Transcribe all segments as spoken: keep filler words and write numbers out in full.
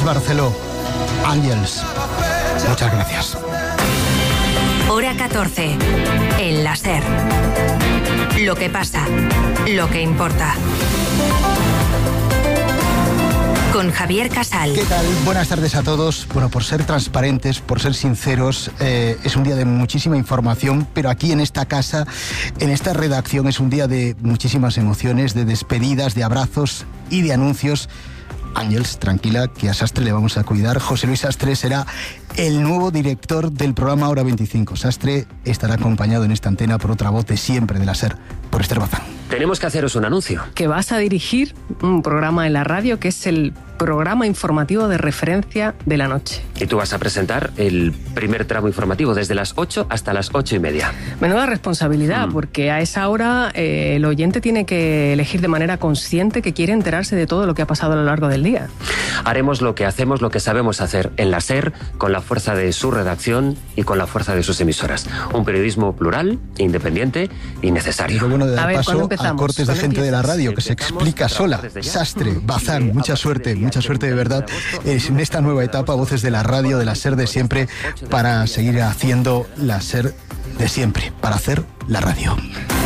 Barceló, Ángels. Muchas gracias. Hora catorce. El la SER. Lo que pasa, lo que importa. Con Javier Casal. ¿Qué tal? Buenas tardes a todos. Bueno, por ser transparentes, por ser sinceros, eh, es un día de muchísima información, pero aquí en esta casa, en esta redacción, es un día de muchísimas emociones, de despedidas, de abrazos y de anuncios. Ángels, tranquila, que a Sastre le vamos a cuidar. José Luis Sastre será el nuevo director del programa Hora veinticinco. Sastre estará acompañado en esta antena por otra voz de siempre de la SER, por Esther Bazán. Tenemos que haceros un anuncio. Que vas a dirigir un programa en la radio que es el programa informativo de referencia de la noche. Y tú vas a presentar el primer tramo informativo desde las ocho hasta las ocho y media. Menuda responsabilidad, mm. porque a esa hora eh, el oyente tiene que elegir de manera consciente que quiere enterarse de todo lo que ha pasado a lo largo del día. Haremos lo que hacemos, lo que sabemos hacer en la SER, con la fuerza de su redacción y con la fuerza de sus emisoras. Un periodismo plural, independiente y necesario. Y lo bueno de dar a ver, paso a cortes de gente de la radio que se explica sola. Sastre, Bazán, mucha suerte, mucha suerte de verdad en esta nueva etapa, voces de la radio, de la SER de siempre, para seguir haciendo la SER de siempre, para hacer la radio.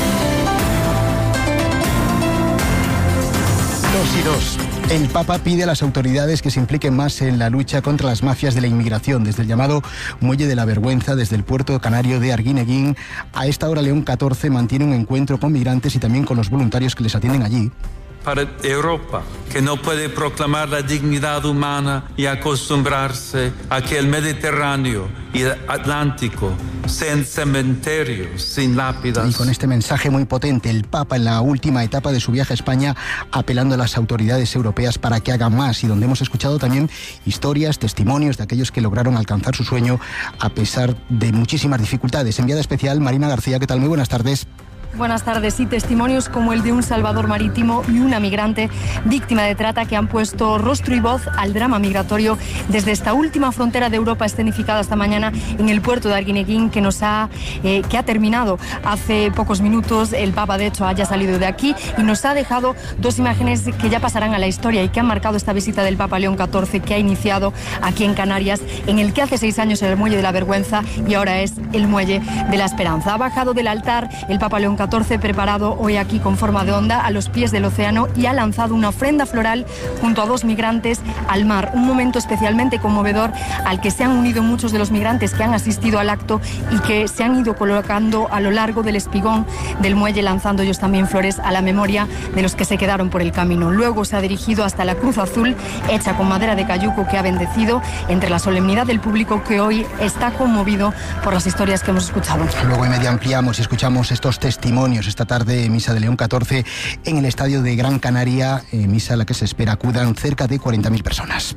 Dos y dos. El Papa pide a las autoridades que se impliquen más en la lucha contra las mafias de la inmigración, desde el llamado Muelle de la Vergüenza, desde el puerto canario de Arguineguín. A esta hora León catorce mantiene un encuentro con migrantes y también con los voluntarios que les atienden allí. Para Europa, que no puede proclamar la dignidad humana y acostumbrarse a que el Mediterráneo y el Atlántico sean cementerios sin lápidas. Y con este mensaje muy potente, el Papa en la última etapa de su viaje a España, apelando a las autoridades europeas para que hagan más, y donde hemos escuchado también historias, testimonios de aquellos que lograron alcanzar su sueño a pesar de muchísimas dificultades. Enviada especial, Marina García, ¿qué tal? Muy buenas tardes. Buenas tardes. Y testimonios como el de un salvador marítimo y una migrante víctima de trata que han puesto rostro y voz al drama migratorio desde esta última frontera de Europa escenificada esta mañana en el puerto de Arguineguín, que nos ha eh, que ha terminado hace pocos minutos. El Papa, de hecho, haya salido de aquí y nos ha dejado dos imágenes que ya pasarán a la historia y que han marcado esta visita del Papa León catorce, que ha iniciado aquí en Canarias, en el que hace seis años era el Muelle de la Vergüenza y ahora es el Muelle de la Esperanza. Ha bajado del altar el Papa León catorce, preparado hoy aquí con forma de onda a los pies del océano, y ha lanzado una ofrenda floral junto a dos migrantes al mar. Un momento especialmente conmovedor al que se han unido muchos de los migrantes que han asistido al acto y que se han ido colocando a lo largo del espigón del muelle, lanzando ellos también flores a la memoria de los que se quedaron por el camino. Luego se ha dirigido hasta la cruz azul hecha con madera de cayuco, que ha bendecido entre la solemnidad del público, que hoy está conmovido por las historias que hemos escuchado. Luego en media ampliamos y escuchamos estos testimonios esta tarde, misa de León catorce en el estadio de Gran Canaria, eh, misa a la que se espera acudan cerca de cuarenta mil personas.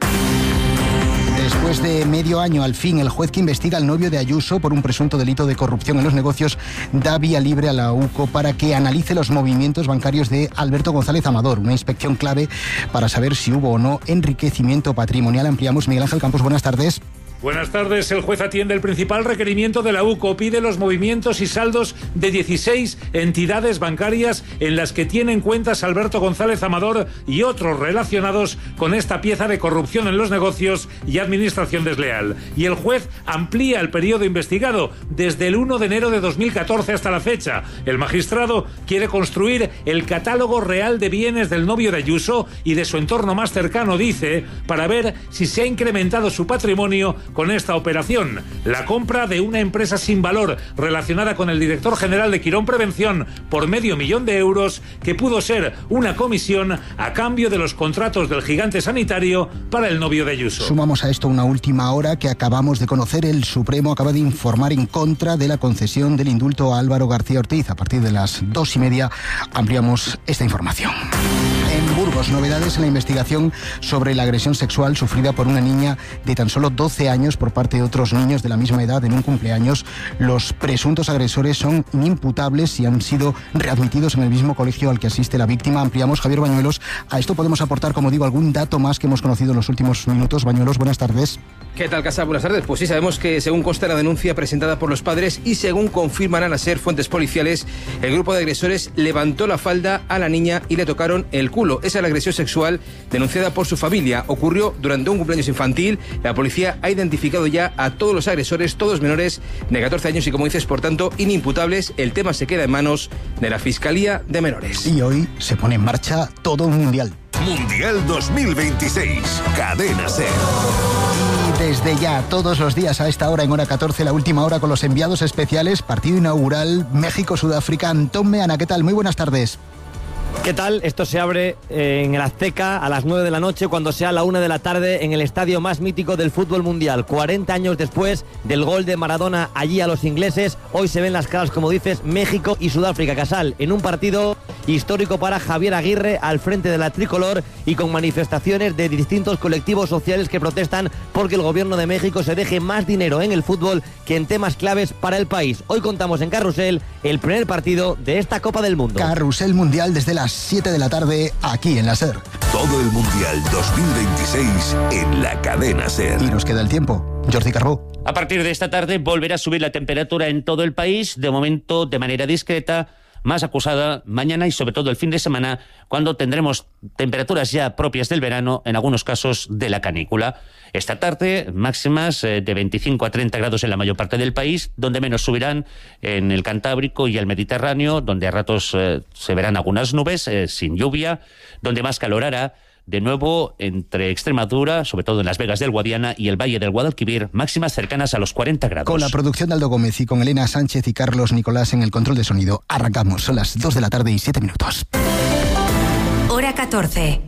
Después de medio año, al fin, el juez que investiga al novio de Ayuso por un presunto delito de corrupción en los negocios da vía libre a la U C O para que analice los movimientos bancarios de Alberto González Amador, una inspección clave para saber si hubo o no enriquecimiento patrimonial. Ampliamos. Miguel Ángel Campos, buenas tardes. Buenas tardes. El juez atiende el principal requerimiento de la U C O. Pide los movimientos y saldos de dieciséis entidades bancarias en las que tienen cuentas Alberto González Amador y otros relacionados con esta pieza de corrupción en los negocios y administración desleal. Y el juez amplía el periodo investigado desde el uno de enero de dos mil catorce hasta la fecha. El magistrado quiere construir el catálogo real de bienes del novio de Ayuso y de su entorno más cercano, dice, para ver si se ha incrementado su patrimonio con esta operación. La compra de una empresa sin valor relacionada con el director general de Quirón Prevención por medio millón de euros, que pudo ser una comisión a cambio de los contratos del gigante sanitario para el novio de Ayuso. Sumamos a esto una última hora que acabamos de conocer. El Supremo acaba de informar en contra de la concesión del indulto a Álvaro García Ortiz. A partir de las dos y media ampliamos esta información. En Burgos, novedades en la investigación sobre la agresión sexual sufrida por una niña de tan solo doce años por parte de otros niños de la misma edad en un cumpleaños. Los presuntos agresores son inimputables y han sido readmitidos en el mismo colegio al que asiste la víctima. Ampliamos. Javier Bañuelos. A esto podemos aportar, como digo, algún dato más que hemos conocido en los últimos minutos. Bañuelos, buenas tardes. ¿Qué tal, Casa? Buenas tardes. Pues sí, sabemos que según consta la denuncia presentada por los padres y según confirman a ser fuentes policiales, el grupo de agresores levantó la falda a la niña y le tocaron el culo. Esa es la agresión sexual denunciada por su familia. Ocurrió durante un cumpleaños infantil. La policía ha identificado ya a todos los agresores, todos menores de catorce años y, como dices, por tanto, inimputables. El tema se queda en manos de la Fiscalía de Menores. Y hoy se pone en marcha todo un mundial. Mundial dos mil veintiséis, Cadena SER. Y desde ya, todos los días a esta hora, en hora catorce, la última hora con los enviados especiales, partido inaugural, México-Sudáfrica. Antón Meana, ¿qué tal? Muy buenas tardes. ¿Qué tal? Esto se abre en el Azteca a las nueve de la noche, cuando sea la una de la tarde, en el estadio más mítico del fútbol mundial. cuarenta años después del gol de Maradona allí a los ingleses, hoy se ven las caras, como dices, México y Sudáfrica. Casal, en un partido histórico para Javier Aguirre al frente de la tricolor y con manifestaciones de distintos colectivos sociales que protestan porque el gobierno de México se deje más dinero en el fútbol que en temas claves para el país. Hoy contamos en Carrusel el primer partido de esta Copa del Mundo. Carrusel Mundial desde las siete de la tarde, aquí en la SER. Todo el Mundial dos mil veintiséis en la Cadena SER. Y nos queda el tiempo. Jordi Carbó. A partir de esta tarde volverá a subir la temperatura en todo el país, de momento de manera discreta, más acusada mañana y sobre todo el fin de semana, cuando tendremos temperaturas ya propias del verano, en algunos casos de la canícula. Esta tarde, máximas de veinticinco a treinta grados en la mayor parte del país, donde menos subirán en el Cantábrico y el Mediterráneo, donde a ratos eh, se verán algunas nubes, eh, sin lluvia, donde más calor hará. De nuevo, entre Extremadura, sobre todo en Las Vegas del Guadiana y el Valle del Guadalquivir, máximas cercanas a los cuarenta grados. Con la producción de Aldo Gómez y con Elena Sánchez y Carlos Nicolás en el control de sonido, arrancamos. Son las dos de la tarde y siete minutos. Hora catorce.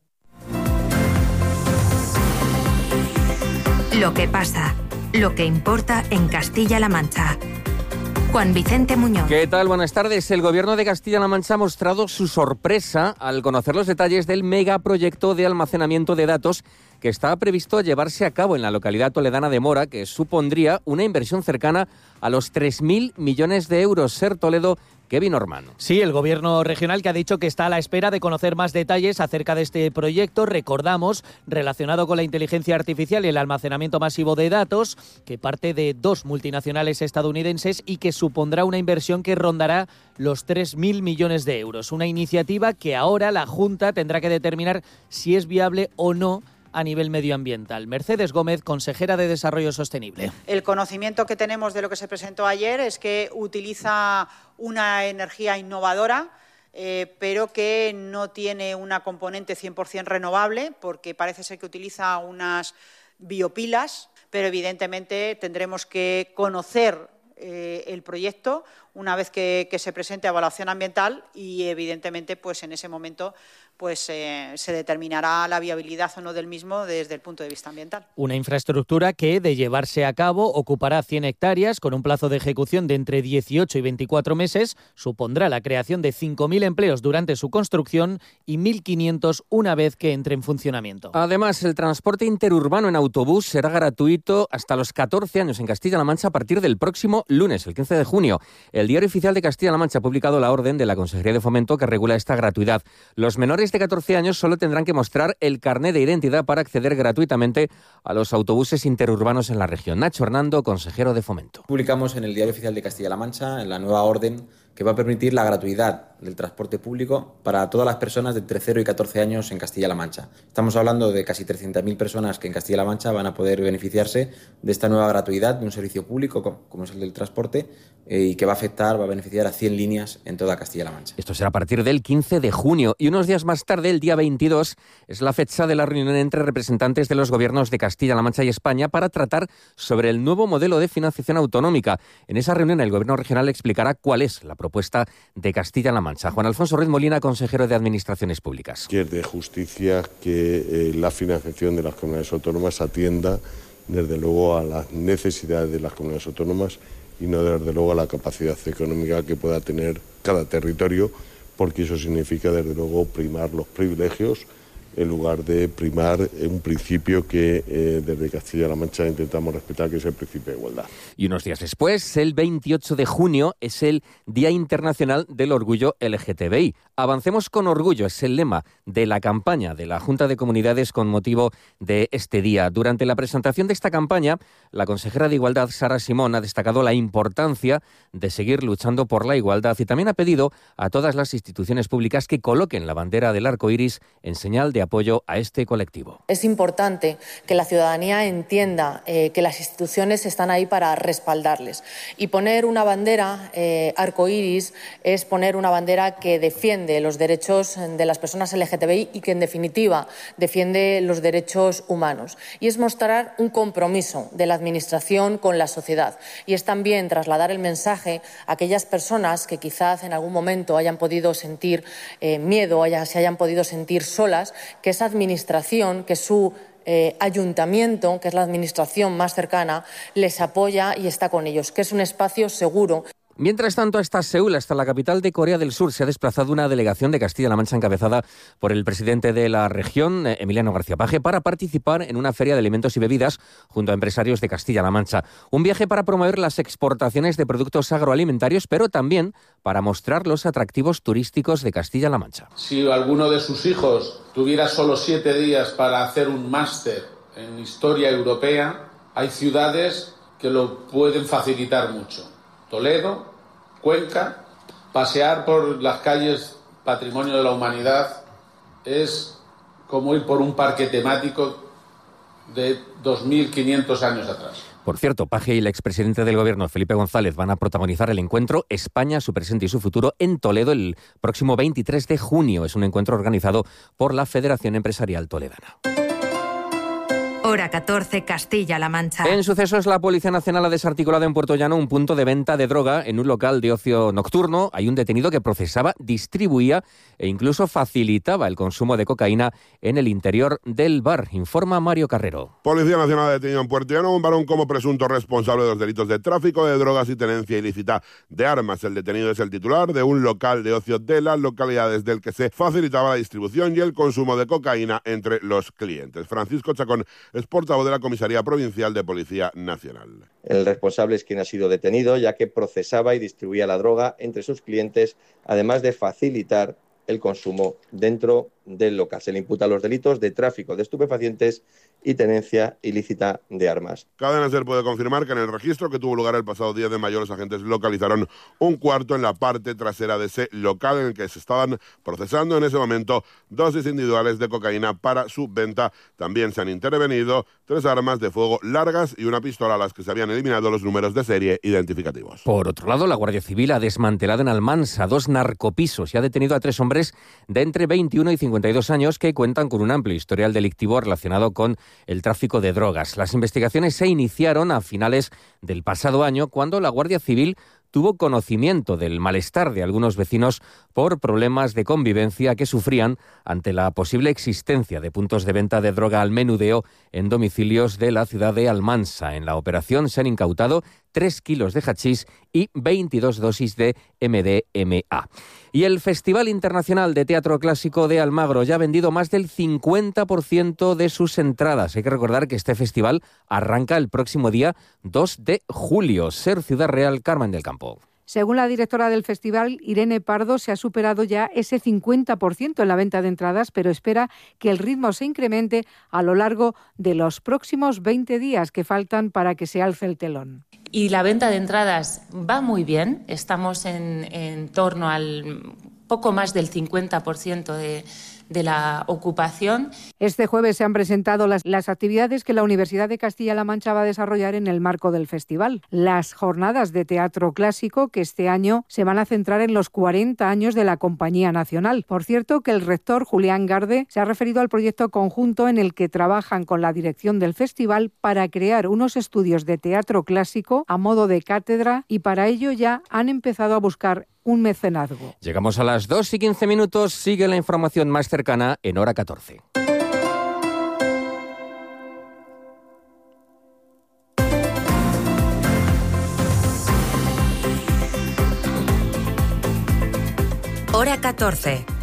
Lo que pasa, lo que importa en Castilla-La Mancha. Juan Vicente Muñoz. ¿Qué tal? Buenas tardes. El Gobierno de Castilla-La Mancha ha mostrado su sorpresa al conocer los detalles del megaproyecto de almacenamiento de datos que está previsto llevarse a cabo en la localidad toledana de Mora, que supondría una inversión cercana a los tres mil millones de euros. Ser Toledo, Kevin Ormano. Sí, el Gobierno regional, que ha dicho que está a la espera de conocer más detalles acerca de este proyecto, recordamos, relacionado con la inteligencia artificial y el almacenamiento masivo de datos, que parte de dos multinacionales estadounidenses y que supondrá una inversión que rondará los tres mil millones de euros. Una iniciativa que ahora la Junta tendrá que determinar si es viable o no a nivel medioambiental. Mercedes Gómez, consejera de Desarrollo Sostenible. El conocimiento que tenemos de lo que se presentó ayer es que utiliza una energía innovadora, eh, pero que no tiene una componente cien por ciento renovable, porque parece ser que utiliza unas biopilas, pero evidentemente tendremos que conocer eh, el proyecto una vez que, que se presente a evaluación ambiental y evidentemente pues en ese momento pues eh, se determinará la viabilidad o no del mismo desde el punto de vista ambiental. Una infraestructura que, de llevarse a cabo, ocupará cien hectáreas con un plazo de ejecución de entre dieciocho y veinticuatro meses, supondrá la creación de cinco mil empleos durante su construcción y mil quinientos una vez que entre en funcionamiento. Además, el transporte interurbano en autobús será gratuito hasta los catorce años en Castilla-La Mancha a partir del próximo lunes, el quince de junio. El Diario Oficial de Castilla-La Mancha ha publicado la orden de la Consejería de Fomento que regula esta gratuidad. Los menores de catorce años solo tendrán que mostrar el carné de identidad para acceder gratuitamente a los autobuses interurbanos en la región. Nacho Hernando, consejero de Fomento. Publicamos en el Diario Oficial de Castilla-La Mancha en la nueva orden que va a permitir la gratuidad del transporte público para todas las personas de entre cero y catorce años en Castilla-La Mancha. Estamos hablando de casi trescientas mil personas que en Castilla-La Mancha van a poder beneficiarse de esta nueva gratuidad de un servicio público como es el del transporte eh, y que va a afectar, va a beneficiar a cien líneas en toda Castilla-La Mancha. Esto será a partir del quince de junio y unos días más tarde, el día veintidós, es la fecha de la reunión entre representantes de los gobiernos de Castilla-La Mancha y España para tratar sobre el nuevo modelo de financiación autonómica. En esa reunión el Gobierno regional explicará cuál es la propuesta de Castilla-La Mancha. Juan Alfonso Ruiz Molina, consejero de Administraciones Públicas. Que es de justicia que eh, la financiación de las comunidades autónomas atienda desde luego a las necesidades de las comunidades autónomas y no desde luego a la capacidad económica que pueda tener cada territorio, porque eso significa desde luego primar los privilegios en lugar de primar un principio que eh, desde Castilla-La Mancha intentamos respetar, que es el principio de igualdad. Y unos días después, el veintiocho de junio, es el Día Internacional del Orgullo L G T B I. Avancemos con orgullo, es el lema de la campaña de la Junta de Comunidades con motivo de este día. Durante la presentación de esta campaña, la consejera de Igualdad, Sara Simón, ha destacado la importancia de seguir luchando por la igualdad y también ha pedido a todas las instituciones públicas que coloquen la bandera del arco iris en señal de apoyo a este colectivo. Es importante que la ciudadanía entienda eh, que las instituciones están ahí para respaldarles. Y poner una bandera eh, arcoíris es poner una bandera que defiende los derechos de las personas L G T B I y que, en definitiva, defiende los derechos humanos. Y es mostrar un compromiso de la Administración con la sociedad. Y es también trasladar el mensaje a aquellas personas que quizás en algún momento hayan podido sentir eh, miedo, haya, se hayan podido sentir solas, que esa Administración, que su eh, ayuntamiento, que es la Administración más cercana, les apoya y está con ellos, que es un espacio seguro. Mientras tanto, hasta Seúl, hasta la capital de Corea del Sur, se ha desplazado una delegación de Castilla-La Mancha encabezada por el presidente de la región, Emiliano García Paje, para participar en una feria de alimentos y bebidas junto a empresarios de Castilla-La Mancha. Un viaje para promover las exportaciones de productos agroalimentarios, pero también para mostrar los atractivos turísticos de Castilla-La Mancha. Si alguno de sus hijos tuviera solo siete días para hacer un máster en historia europea, hay ciudades que lo pueden facilitar mucho. Toledo, Cuenca, pasear por las calles Patrimonio de la Humanidad es como ir por un parque temático de dos mil quinientos años atrás. Por cierto, Paje y el expresidente del Gobierno, Felipe González, van a protagonizar el encuentro España, su presente y su futuro en Toledo el próximo veintitrés de junio. Es un encuentro organizado por la Federación Empresarial Toledana. Hora catorce, Castilla-La Mancha. En sucesos, la Policía Nacional ha desarticulado en Puerto Llano un punto de venta de droga en un local de ocio nocturno. Hay un detenido que procesaba, distribuía e incluso facilitaba el consumo de cocaína en el interior del bar, informa Mario Carrero. Policía Nacional ha detenido en Puerto Llano a un varón como presunto responsable de los delitos de tráfico de drogas y tenencia ilícita de armas. El detenido es el titular de un local de ocio de las localidades del que se facilitaba la distribución y el consumo de cocaína entre los clientes. Francisco Chacón es portavoz de la Comisaría Provincial de Policía Nacional. El responsable es quien ha sido detenido, ya que procesaba y distribuía la droga entre sus clientes, además de facilitar el consumo dentro del local. Se le imputan los delitos de tráfico de estupefacientes y tenencia ilícita de armas. Cadena SER puede confirmar que en el registro que tuvo lugar el pasado diez de mayo los agentes localizaron un cuarto en la parte trasera de ese local en el que se estaban procesando en ese momento dosis individuales de cocaína para su venta. También se han intervenido tres armas de fuego largas y una pistola a las que se habían eliminado los números de serie identificativos. Por otro lado, la Guardia Civil ha desmantelado en Almansa dos narcopisos y ha detenido a tres hombres de entre veintiuno y cincuenta y dos años que cuentan con un amplio historial delictivo relacionado con el tráfico de drogas. Las investigaciones se iniciaron a finales del pasado año cuando la Guardia Civil tuvo conocimiento del malestar de algunos vecinos por problemas de convivencia que sufrían ante la posible existencia de puntos de venta de droga al menudeo en domicilios de la ciudad de Almansa. En la operación se han incautado tres kilos de hachís y veintidós dosis de M D M A. Y el Festival Internacional de Teatro Clásico de Almagro ya ha vendido más del cincuenta por ciento de sus entradas. Hay que recordar que este festival arranca el próximo día dos de julio. Ser Ciudad Real, Carmen del Campo. Según la directora del festival, Irene Pardo, se ha superado ya ese cincuenta por ciento en la venta de entradas, pero espera que el ritmo se incremente a lo largo de los próximos veinte días que faltan para que se alce el telón. Y la venta de entradas va muy bien, estamos en, en torno al poco más del cincuenta por ciento de, de la ocupación. Este jueves se han presentado las, las actividades que la Universidad de Castilla-La Mancha va a desarrollar en el marco del festival. Las jornadas de teatro clásico que este año se van a centrar en los cuarenta años de la Compañía Nacional. Por cierto, que el rector Julián Garde se ha referido al proyecto conjunto en el que trabajan con la dirección del festival para crear unos estudios de teatro clásico a modo de cátedra y para ello ya han empezado a buscar un mecenazgo. Llegamos a las dos y quince minutos. Sigue la información más cercana en hora catorce. Hora catorce.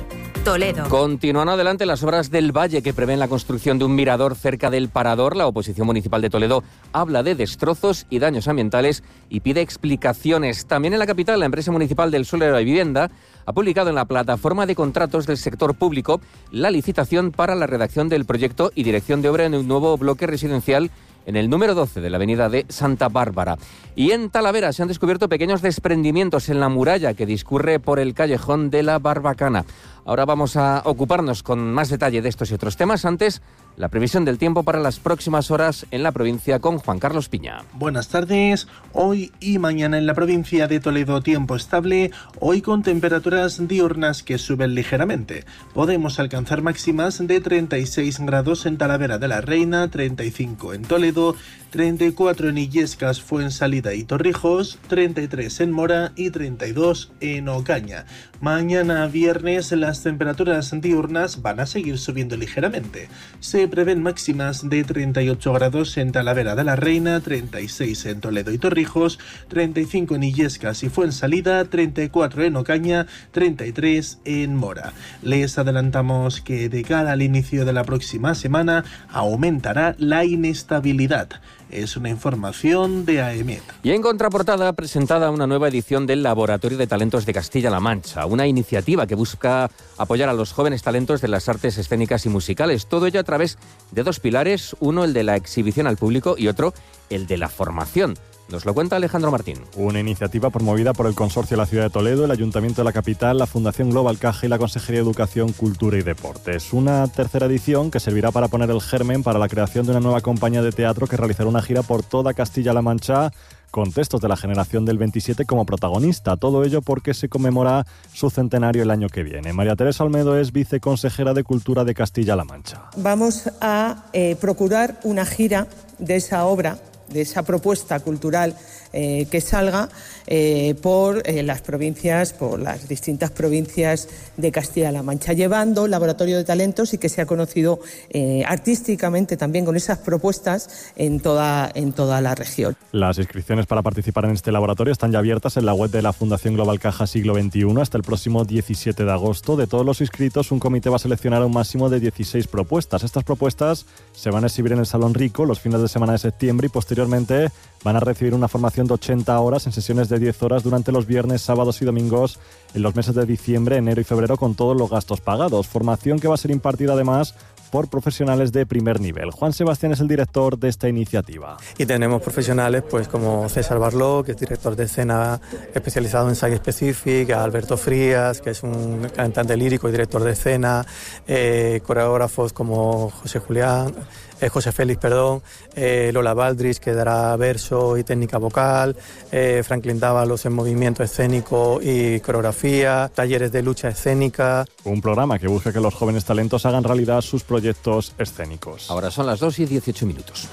Toledo. Continúan adelante las obras del Valle que prevén la construcción de un mirador cerca del Parador. La oposición municipal de Toledo habla de destrozos y daños ambientales y pide explicaciones. También en la capital, la empresa municipal del Suelo y la Vivienda ha publicado en la plataforma de contratos del sector público la licitación para la redacción del proyecto y dirección de obra en un nuevo bloque residencial en el número doce de la avenida de Santa Bárbara. Y en Talavera se han descubierto pequeños desprendimientos en la muralla que discurre por el callejón de la Barbacana. Ahora vamos a ocuparnos con más detalle de estos y otros temas. Antes, la previsión del tiempo para las próximas horas en la provincia con Juan Carlos Piña. Buenas tardes. Hoy y mañana en la provincia de Toledo tiempo estable, hoy con temperaturas diurnas que suben ligeramente. Podemos alcanzar máximas de treinta y seis grados en Talavera de la Reina, treinta y cinco en Toledo, treinta y cuatro en Illescas, Fuensalida y Torrijos, treinta y tres en Mora y treinta y dos en Ocaña. Mañana viernes las temperaturas diurnas van a seguir subiendo ligeramente. Se prevén máximas de treinta y ocho grados en Talavera de la Reina, treinta y seis en Toledo y Torrijos, treinta y cinco en Illescas y Fuensalida, treinta y cuatro en Ocaña, treinta y tres en Mora. Les adelantamos que de cara al inicio de la próxima semana aumentará la inestabilidad. Es una información de AEMET. Y en contraportada, presentada una nueva edición del Laboratorio de Talentos de Castilla-La Mancha, una iniciativa que busca apoyar a los jóvenes talentos de las artes escénicas y musicales. Todo ello a través de dos pilares, uno el de la exhibición al público y otro el de la formación. Nos lo cuenta Alejandro Martín. Una iniciativa promovida por el Consorcio de la Ciudad de Toledo, el Ayuntamiento de la Capital, la Fundación Global Caja y la Consejería de Educación, Cultura y Deportes. Una tercera edición que servirá para poner el germen para la creación de una nueva compañía de teatro que realizará una gira por toda Castilla-La Mancha con textos de la generación del veintisiete como protagonista. Todo ello porque se conmemora su centenario el año que viene. María Teresa Olmedo es viceconsejera de Cultura de Castilla-La Mancha. Vamos a eh, procurar una gira de esa obra, de esa propuesta cultural eh, que salga eh, por eh, las provincias, por las distintas provincias de Castilla-La Mancha, llevando laboratorio de talentos y que sea conocido eh, artísticamente también con esas propuestas en toda, en toda la región. Las inscripciones para participar en este laboratorio están ya abiertas en la web de la Fundación Global Caja Siglo veintiuno hasta el próximo diecisiete de agosto. De todos los inscritos, un comité va a seleccionar un máximo de dieciséis propuestas. Estas propuestas se van a exhibir en el Salón Rico los fines de semana de septiembre y posteriormente van a recibir una formación de ochenta horas en sesiones de diez horas durante los viernes, sábados y domingos en los meses de diciembre, enero y febrero con todos los gastos pagados. Formación que va a ser impartida además por profesionales de primer nivel. Juan Sebastián es el director de esta iniciativa. Y tenemos profesionales pues como César Barló, que es director de escena especializado en Site Specific, a Alberto Frías, que es un cantante lírico y director de escena, eh, coreógrafos como José Julián, eh, José Félix, perdón, eh, Lola Baldrich, que dará verso y técnica vocal, eh, Franklin Dávalos en movimiento escénico y coreografía, talleres de lucha escénica. Un programa que busca que los jóvenes talentos hagan realidad sus proyectos escénicos. Ahora son las dos y dieciocho minutos.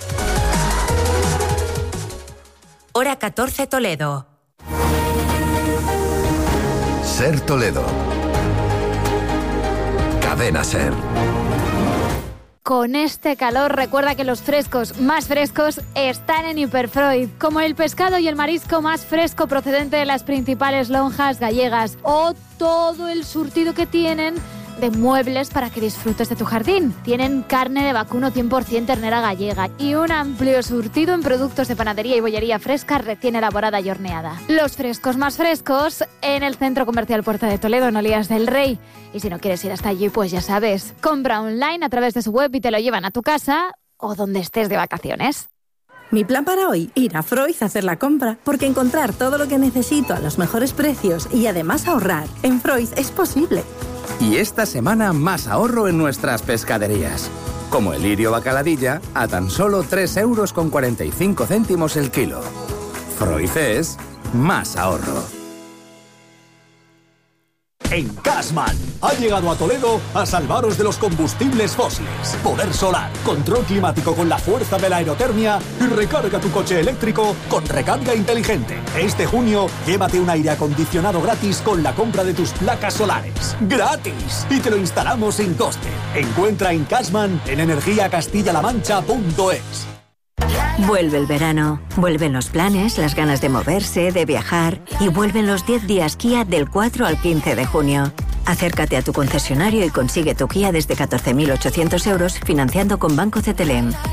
Hora catorce Toledo. Ser Toledo. Cadena Ser. Con este calor, recuerda que los frescos más frescos están en Hiperfreud, como el pescado y el marisco más fresco procedente de las principales lonjas gallegas, o todo el surtido que tienen de muebles para que disfrutes de tu jardín. Tienen carne de vacuno cien por ciento ternera gallega y un amplio surtido en productos de panadería y bollería fresca recién elaborada y horneada. Los frescos más frescos en el Centro Comercial Puerta de Toledo, en Olías del Rey. Y si no quieres ir hasta allí, pues ya sabes, compra online a través de su web y te lo llevan a tu casa o donde estés de vacaciones. Mi plan para hoy, ir a Freud a hacer la compra, porque encontrar todo lo que necesito a los mejores precios y además ahorrar en Freud es posible. Y esta semana más ahorro en nuestras pescaderías. Como el lirio bacaladilla a tan solo tres euros con cuarenta y cinco céntimos el kilo. Freud es más ahorro. En Cashman ha llegado a Toledo a salvaros de los combustibles fósiles. Poder solar, control climático con la fuerza de la aerotermia y recarga tu coche eléctrico con recarga inteligente. Este junio, llévate un aire acondicionado gratis con la compra de tus placas solares. ¡Gratis! Y te lo instalamos sin coste. Encuentra en Cashman en energía castilla la mancha punto es. Vuelve el verano, vuelven los planes, las ganas de moverse, de viajar y vuelven los diez días Kia del cuatro al quince de junio. Acércate a tu concesionario y consigue tu Kia desde catorce mil ochocientos euros financiando con Banco C T L M.